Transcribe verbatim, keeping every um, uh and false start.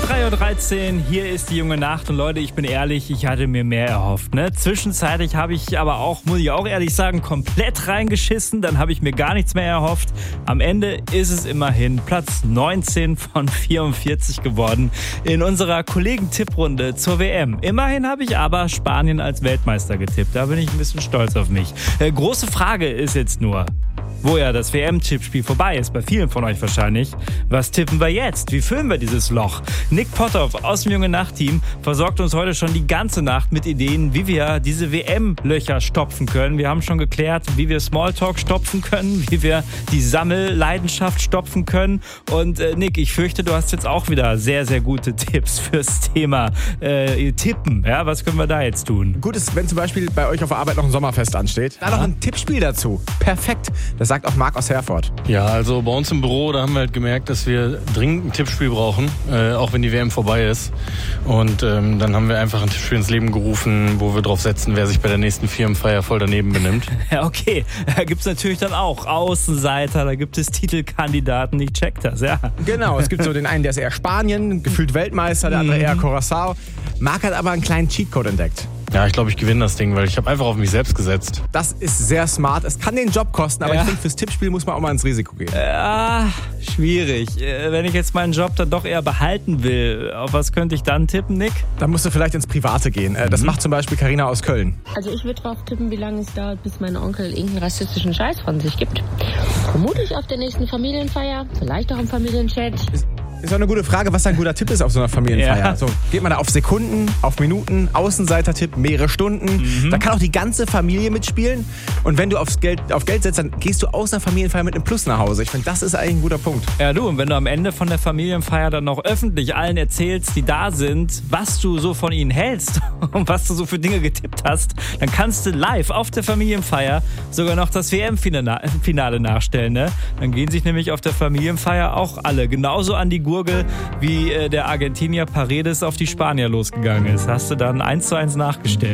drei Uhr dreizehn, hier ist die junge Nacht und Leute, ich bin ehrlich, ich hatte mir mehr erhofft. Ne? Zwischenzeitlich habe ich aber auch, muss ich auch ehrlich sagen, komplett reingeschissen, dann habe ich mir gar nichts mehr erhofft. Am Ende ist es immerhin Platz neunzehn von vierundvierzig geworden in unserer Kollegen-Tipprunde zur W M. Immerhin habe ich aber Spanien als Weltmeister getippt, da bin ich ein bisschen stolz auf mich. Äh, große Frage ist jetzt nur, wo ja das W M-Tippspiel vorbei ist, bei vielen von euch wahrscheinlich. Was tippen wir jetzt? Wie füllen wir dieses Loch? Nick Potthoff aus dem Junge-Nacht-Team versorgt uns heute schon die ganze Nacht mit Ideen, wie wir diese W M-Löcher stopfen können. Wir haben schon geklärt, wie wir Smalltalk stopfen können, wie wir die Sammelleidenschaft stopfen können. Und äh, Nick, ich fürchte, du hast jetzt auch wieder sehr, sehr gute Tipps fürs Thema äh, Tippen. Ja, was können wir da jetzt tun? Gut ist, wenn zum Beispiel bei euch auf der Arbeit noch ein Sommerfest ansteht. Da noch ein Tippspiel dazu. Perfekt. Das sagt auch Marc aus Herford. Ja, also bei uns im Büro, da haben wir halt gemerkt, dass wir dringend ein Tippspiel brauchen, äh, auch wenn die W M vorbei ist. Und ähm, dann haben wir einfach ein Tippspiel ins Leben gerufen, wo wir drauf setzen, wer sich bei der nächsten Firmenfeier voll daneben benimmt. Ja, okay. Da gibt es natürlich dann auch Außenseiter, da gibt es Titelkandidaten, ich check das, ja. Genau, es gibt so den einen, der ist eher Spanien, gefühlt Weltmeister, der andere eher Curaçao. Marc hat aber einen kleinen Cheatcode entdeckt. Ja, ich glaube, ich gewinne das Ding, weil ich habe einfach auf mich selbst gesetzt. Das ist sehr smart. Es kann den Job kosten, aber ja. ich finde, fürs Tippspiel muss man auch mal ins Risiko gehen. Ja, schwierig. Wenn ich jetzt meinen Job dann doch eher behalten will, auf was könnte ich dann tippen, Nick? Dann musst du vielleicht ins Private gehen. Das mhm. macht zum Beispiel Carina aus Köln. Also ich würde drauf tippen, wie lange es dauert, bis mein Onkel irgendeinen rassistischen Scheiß von sich gibt. Vermutlich auf der nächsten Familienfeier, vielleicht auch im Familienchat. Ist Ist auch eine gute Frage, was ein guter Tipp ist auf so einer Familienfeier. Ja. So, geht man da auf Sekunden, auf Minuten, Außenseiter-Tipp, mehrere Stunden. Mhm. Da kann auch die ganze Familie mitspielen. Und wenn du aufs Geld, auf Geld setzt, dann gehst du aus einer Familienfeier mit einem Plus nach Hause. Ich finde, das ist eigentlich ein guter Punkt. Ja, du, und wenn du am Ende von der Familienfeier dann noch öffentlich allen erzählst, die da sind, was du so von ihnen hältst und was du so für Dinge getippt hast, dann kannst du live auf der Familienfeier sogar noch das W M-Finale nachstellen. Ne? Dann gehen sich nämlich auf der Familienfeier auch alle genauso an die Gurgel, wie äh, der Argentinier Paredes auf die Spanier losgegangen ist. Hast du dann eins zu eins nachgestellt.